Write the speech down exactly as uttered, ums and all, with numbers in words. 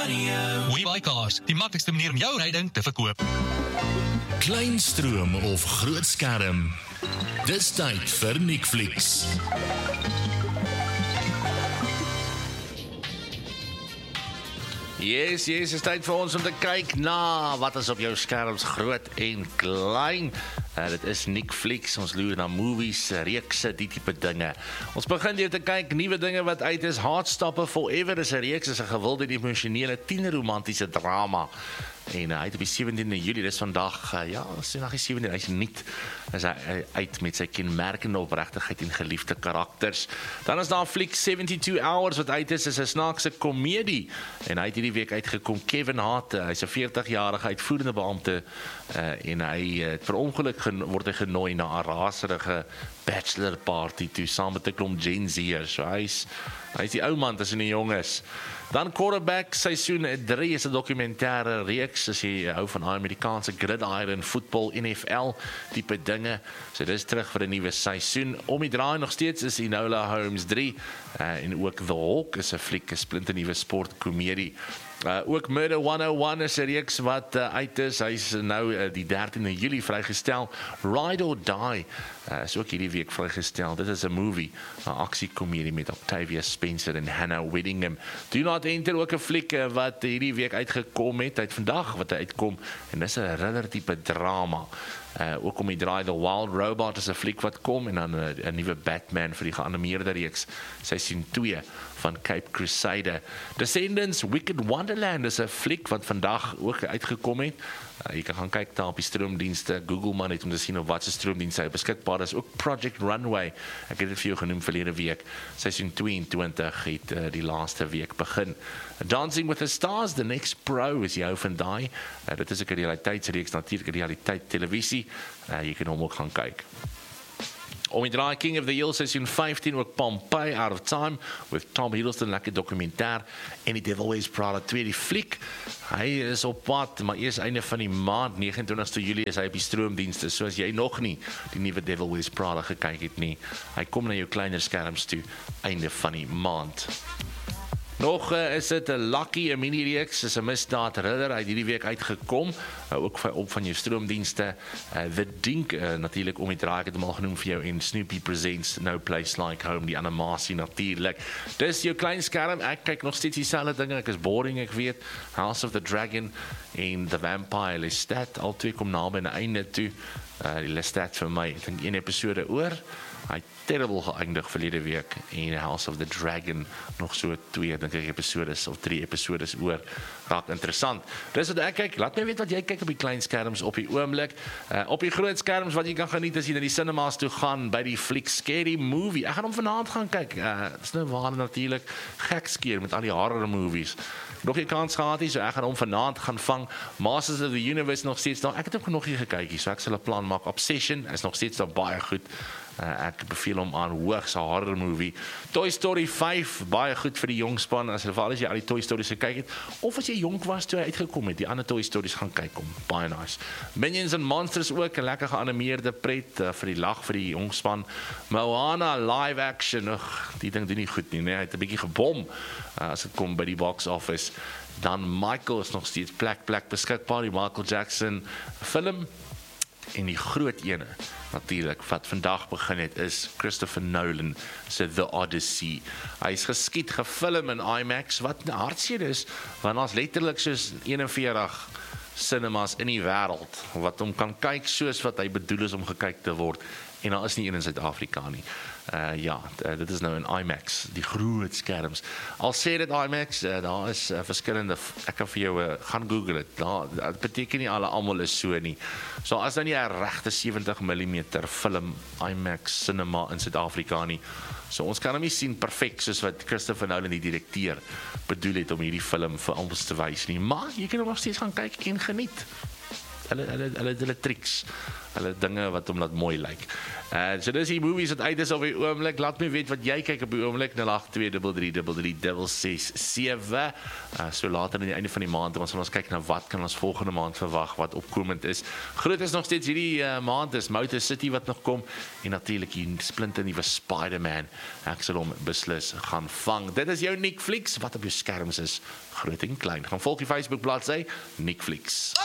WeBuyCars, die maklikste manier om jou ryding te verkoop. Kleinstroom of groot skerm. Dis tyd vir Netflix. Yes, yes, is tyd vir ons om te kyk na wat is op jou skerms groot en klein. Uh, dit is Netflix, ons loer na movies, reekse, die tipe dinge. Ons begin deur te kyk nuwe dinge wat uit is. Heartstopper Forever is 'n reeks, is 'n gewilde emosionele tienerromantiese drama. En uh, hy het op die sewentiende Julie, dis vandag, uh, ja, is vandag die sewentiende, hy is niet, is hy uh, uit met sy kenmerkende opregtigheid en geliefde karakters. Dan is daar fliek seventy-two hours wat uit is, is 'n snaakse komedie. En hy het hierdie week uitgekom, Kevin Hart, uh, hy's 'n veertig-jarige uitvoerende beampte, uh, en hy uh, per ongeluk gen, word hy genooi na 'n raserige bachelor party toe, saam met 'n klomp Gen Z'ers. So hy's hy's die ou man tussen die jonges. Dan Quarterback, seisoen drie is 'n dokumentêre reeks, as jy hou van Amerikaanse gridiron, voetbal, N F L, tipe dinge. So dis terug vir 'n nuwe seisoen. Om die draai nog steeds is Enola Holmes drie, uh, en ook The Hawk is 'n fliek, 'n splinternuwe sportkomedie. Uh, ook Murder one oh one is 'n reeks wat uh, uit is. Hy's nou uh, die dertiende Julie vrygestel. Ride or Die uh, is ook hierdie week vrygestel. Dit is 'n movie, 'n aksiekomedie met Octavia Spencer en Hannah Waddingham. Do Not Enter, ook 'n fliek uh, wat hierdie week uitgekom het, uit vandag wat hy uitkom, en dis 'n thriller tipe drama. Uh, ook om die draai, The Wild Robot is 'n fliek wat kom, en dan 'n uh, nuwe Batman vir die geanimeerde reeks, seisoen twee van Cape Crusader. Descendants, Wicked Wonderland is 'n fliek wat vandag ook uitgekom het. Uh, jy kan gaan kyk daar op die stroomdienste, Google man het om te sien op wat se stroomdienste hy beskikbaar is. Ook Project Runway, ek het dit vir jou genoem verlede week, seisoen tweeëntwintig het uh, die laaste week begin. Dancing with the Stars, The Next Pro is jou van daai. Uh, dit is 'n realiteitsreeks, natuurlik 'n realiteit televisie. Uh, jy kan hom ook gaan kyk. Om die draai, King of the Hill, seisoen vyftien, ook Pompeii, Out of Time, with Tom Hiddleston, lekker dokumentêr, en die Devil Wears Prada twee, die fliek. Hy is op pad, maar eers einde van die maand, negenentwintigste Julie, is hy op die stroomdienste, so as jy nog nie die nuwe Devil Wears Prada gekyk het nie, hy kom na jou kleiner skerms toe, einde van die maand. Nog uh, is dit 'n Lucky, 'n mini-reeks, is 'n misdaad thriller, hy het hierdie week uitgekom, uh, ook van, op van jou stroomdienste. Uh, The Dink, uh, natuurlik om die draai, ek het hom al genoem vir jou, en Snoopy Presents No Place Like Home, die animasie natuurlik. Dis jou klein skerm, ek kyk nog steeds dieselfde dinge, ek is boring, ek weet, House of the Dragon en The Vampire Lestat, al twee kom naby aan 'n einde toe. Uh, die Lestat vir my, ek dink een episode oor, hy het terrible geëindig verlede week, en House of the Dragon nog so twee, dink ek episodes of drie episodes oor, raak interessant. Dis wat ek kyk, laat my weet wat jy kyk op die klein skerms op die oomblik. Uh, op die groot skerms wat jy kan geniet as jy na die cinemas toe gaan, by die fliek Scary Movie, ek gaan hom vanaand gaan kyk, uh, dis nou waar natuurlik gekskeer met al die horror movies. Nog nie kans gehad nie, so ek gaan hom vanaand gaan vang. Masters of the Universe nog steeds daar, ek het ook nog nie gekyk, so ek sal 'n plan maak. Obsession is nog steeds daar baie goed. Uh, ek beveel hom aan, hoogs 'n horror movie. Toy Story vyf, baie goed vir die jong span, as veral as jy al die Toy Stories gekyk het, of as jy jonk was toe hy uitgekom het, die ander Toy Stories gaan kyk om, baie nice. Minions and Monsters ook, 'n lekker geanimeerde pret, uh, vir die lag, vir die jong span. Moana live action, ugh, die ding doen nie goed nie, nee, hy het 'n bietjie gebom, uh, as het kom by die box office. Dan Michael is nog steeds plek, plek beskikbaar, die Michael Jackson film, en die groot ene, natuurlik, wat vandag begin het, is Christopher Nolan se The Odyssey. Hy is geskiet, gefilm in IMAX, wat hartseer is, want ons letterlik soos eenenveertig cinemas in die wêreld, wat hom kan kyk soos wat hy bedoel is om gekyk te word, en daar is nie een in Suid-Afrika nie. Uh, ja, dit is nou in IMAX, die groot skerms. Al sê dit IMAX, uh, daar is uh, verskillende, ek kan vir jou, uh, gaan google het, daar, dat beteken nie alle almal is so nie. So as nou nie 'n regte seventig millimeter film IMAX cinema in Suid-Afrika nie, so ons kan hom nie sien perfek soos wat Christopher Nolan, die direkteur, bedoel het om hierdie film vir ons te wys nie, maar jy kan hom nog steeds gaan kyk en geniet. hulle hulle hulle hulle tricks. Hulle dinge wat hom laat mooi lyk. Uh, so dis die movies wat uit is op die oomblik. Laat my weet wat jy kyk op die oomblik. nul agt twee drie drie drie drie ses sewe. Uh, so later aan die einde van die maand ons gaan ons kyk na wat kan ons volgende maand verwag wat opkomend is. Groot is nog steeds hierdie uh, maand is Motor City wat nog kom en natuurlik die splinte nuwe Spider-Man. Ek sal hom beslis gaan vang. Dit is jou Nickflix wat op jou skerms is, groot en klein. Gaan volg die Facebook bladsy Nickflix.